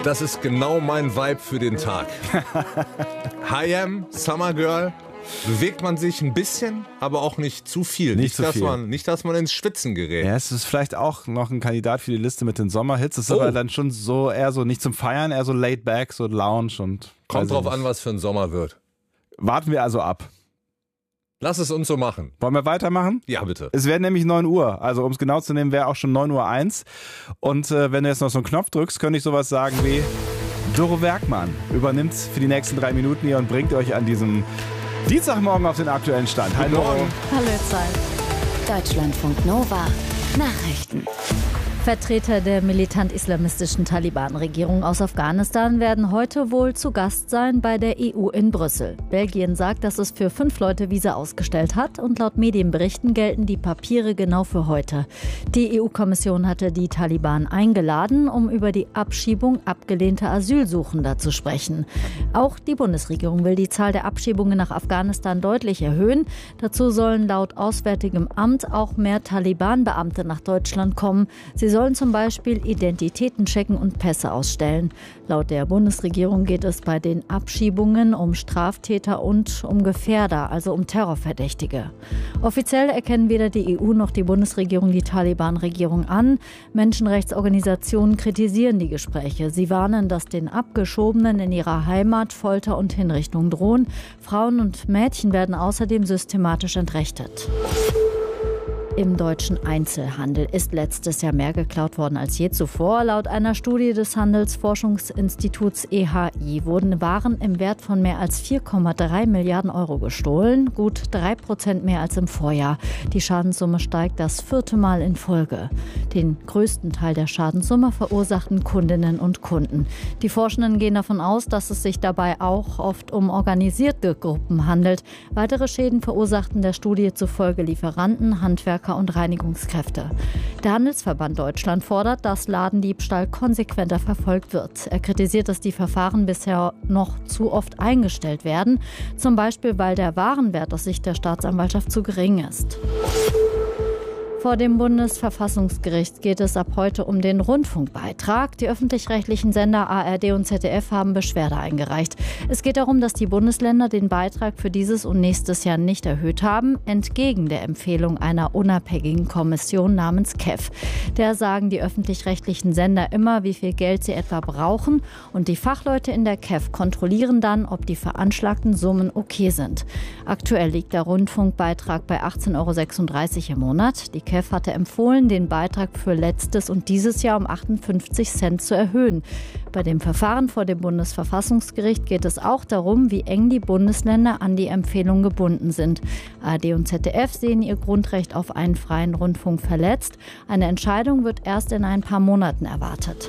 Das ist genau mein Vibe für den Tag. H.I.M., Summer Girl. Bewegt man sich ein bisschen, aber auch nicht zu viel. Nicht, dass man ins Schwitzen gerät. Ja, es ist vielleicht auch noch ein Kandidat für die Liste mit den Sommerhits. Es ist aber dann schon so eher so nicht zum Feiern, eher so laid back, so Lounge und. Kommt drauf an, was für ein Sommer wird. Warten wir also ab. Lass es uns so machen. Wollen wir weitermachen? Ja, bitte. Es wäre nämlich 9 Uhr. Also um es genau zu nehmen, wäre auch schon 9:01 Uhr. Und wenn du jetzt noch so einen Knopf drückst, könnte ich sowas sagen wie: Doro Werkmann übernimmt für die nächsten 3 Minuten hier und bringt euch an diesem Dienstagmorgen auf den aktuellen Stand. Hallo. Hallo Zeit. Deutschlandfunk Nova. Nachrichten. Vertreter der militant-islamistischen Taliban-Regierung aus Afghanistan werden heute wohl zu Gast sein bei der EU in Brüssel. Belgien sagt, dass es für 5 Leute Visa ausgestellt hat und laut Medienberichten gelten die Papiere genau für heute. Die EU-Kommission hatte die Taliban eingeladen, um über die Abschiebung abgelehnter Asylsuchender zu sprechen. Auch die Bundesregierung will die Zahl der Abschiebungen nach Afghanistan deutlich erhöhen. Dazu sollen laut Auswärtigem Amt auch mehr Taliban-Beamte nach Deutschland kommen. Sie sollen zum Beispiel Identitäten checken und Pässe ausstellen. Laut der Bundesregierung geht es bei den Abschiebungen um Straftäter und um Gefährder, also um Terrorverdächtige. Offiziell erkennen weder die EU noch die Bundesregierung die Taliban-Regierung an. Menschenrechtsorganisationen kritisieren die Gespräche. Sie warnen, dass den Abgeschobenen in ihrer Heimat Folter und Hinrichtung drohen. Frauen und Mädchen werden außerdem systematisch entrechtet. Im deutschen Einzelhandel ist letztes Jahr mehr geklaut worden als je zuvor. Laut einer Studie des Handelsforschungsinstituts EHI wurden Waren im Wert von mehr als 4,3 Milliarden Euro gestohlen, gut 3% mehr als im Vorjahr. Die Schadenssumme steigt das 4. Mal in Folge. Den größten Teil der Schadenssumme verursachten Kundinnen und Kunden. Die Forschenden gehen davon aus, dass es sich dabei auch oft um organisierte Gruppen handelt. Weitere Schäden verursachten der Studie zufolge Lieferanten, Handwerker und Reinigungskräfte. Der Handelsverband Deutschland fordert, dass Ladendiebstahl konsequenter verfolgt wird. Er kritisiert, dass die Verfahren bisher noch zu oft eingestellt werden, zum Beispiel weil der Warenwert aus Sicht der Staatsanwaltschaft zu gering ist. Vor dem Bundesverfassungsgericht geht es ab heute um den Rundfunkbeitrag. Die öffentlich-rechtlichen Sender ARD und ZDF haben Beschwerde eingereicht. Es geht darum, dass die Bundesländer den Beitrag für dieses und nächstes Jahr nicht erhöht haben, entgegen der Empfehlung einer unabhängigen Kommission namens KEF. Der sagen die öffentlich-rechtlichen Sender immer, wie viel Geld sie etwa brauchen, und die Fachleute in der KEF kontrollieren dann, ob die veranschlagten Summen okay sind. Aktuell liegt der Rundfunkbeitrag bei 18,36 € im Monat. Die KEF hatte empfohlen, den Beitrag für letztes und dieses Jahr um 58 Cent zu erhöhen. Bei dem Verfahren vor dem Bundesverfassungsgericht geht es auch darum, wie eng die Bundesländer an die Empfehlung gebunden sind. ARD und ZDF sehen ihr Grundrecht auf einen freien Rundfunk verletzt. Eine Entscheidung wird erst in ein paar Monaten erwartet.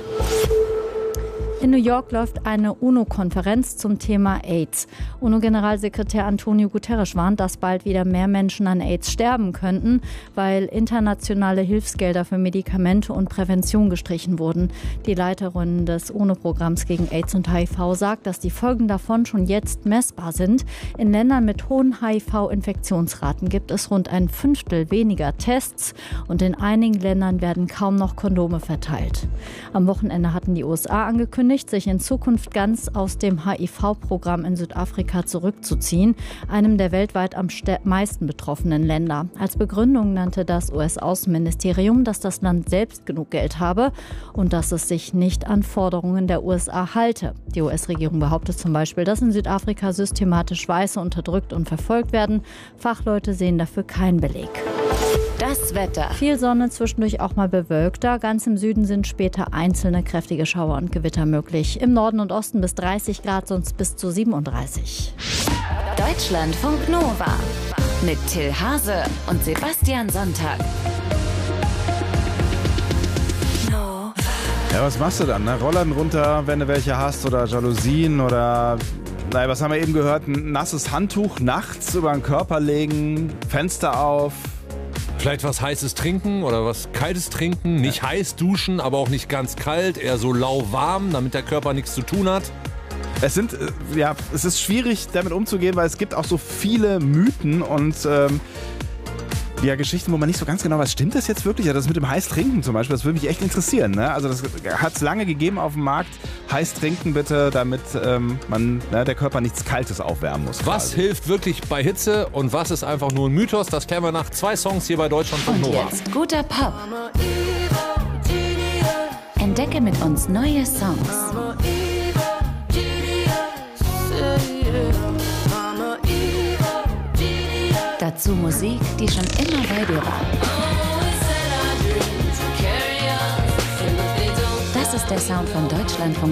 In New York läuft eine UNO-Konferenz zum Thema AIDS. UNO-Generalsekretär Antonio Guterres warnt, dass bald wieder mehr Menschen an AIDS sterben könnten, weil internationale Hilfsgelder für Medikamente und Prävention gestrichen wurden. Die Leiterin des UNO-Programms gegen AIDS und HIV sagt, dass die Folgen davon schon jetzt messbar sind. In Ländern mit hohen HIV-Infektionsraten gibt es rund 1/5 weniger Tests und in einigen Ländern werden kaum noch Kondome verteilt. Am Wochenende hatten die USA angekündigt, sich in Zukunft ganz aus dem HIV-Programm in Südafrika zurückzuziehen, einem der weltweit am meisten betroffenen Länder. Als Begründung nannte das US-Außenministerium, dass das Land selbst genug Geld habe und dass es sich nicht an Forderungen der USA halte. Die US-Regierung behauptet zum Beispiel, dass in Südafrika systematisch Weiße unterdrückt und verfolgt werden. Fachleute sehen dafür keinen Beleg. Das Wetter. Viel Sonne, zwischendurch auch mal bewölkter. Ganz im Süden sind später einzelne kräftige Schauer und Gewitter möglich. Im Norden und Osten bis 30 Grad, sonst bis zu 37. Deutschlandfunk Nova. Mit Till Hase und Sebastian Sonntag. Ja, was machst du dann? Ne? Rollern runter, wenn du welche hast, oder Jalousien oder... Nein, was haben wir eben gehört? Ein nasses Handtuch nachts über den Körper legen, Fenster auf. Vielleicht was Heißes trinken oder was Kaltes trinken. Nicht heiß duschen, aber auch nicht ganz kalt. Eher so lauwarm, damit der Körper nichts zu tun hat. Es ist schwierig, damit umzugehen, weil es gibt auch so viele Mythen und Ja, Geschichten, wo man nicht so ganz genau weiß, stimmt das jetzt wirklich? Ja, das mit dem Heißtrinken zum Beispiel, das würde mich echt interessieren. Ne? Also das hat es lange gegeben auf dem Markt. Heiß trinken bitte, damit der Körper nichts Kaltes aufwärmen muss. Was hilft wirklich bei Hitze und was ist einfach nur ein Mythos? Das klären wir nach 2 Songs hier bei Deutschlandfunk Nova. Und jetzt guter Pop. Entdecke mit uns neue Songs. Dazu Musik, die schon immer bei dir war. Das ist der Sound von Deutschlandfunk